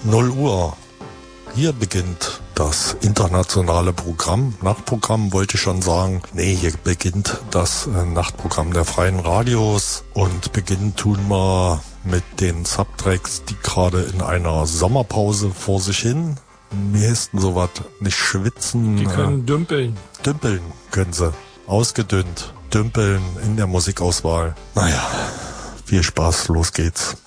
0 Uhr. Hier beginnt das internationale Programm. Nachtprogramm wollte ich schon sagen. Nee, hier beginnt das Nachtprogramm der freien Radios. Und beginnen tun wir mit den Subtracks, die gerade in einer Sommerpause vor sich hin. Mir ist denn sowas nicht schwitzen. Die können dümpeln. Dümpeln können sie. Ausgedünnt. Dümpeln in der Musikauswahl. Naja, viel Spaß, los geht's.